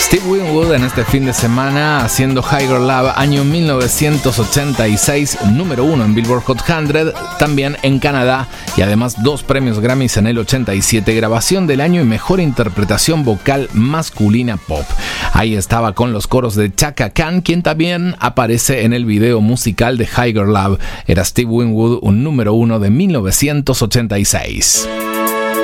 Steve Winwood en este fin de semana haciendo Higher Love, año 1986, número 1 en Billboard Hot 100, también en Canadá, y además 2 premios Grammys en el 87, grabación del año y mejor interpretación vocal masculina pop. Ahí estaba con los coros de Chaka Khan, quien también aparece en el video musical de Higher Love. Era Steve Winwood, un número 1 de 1986.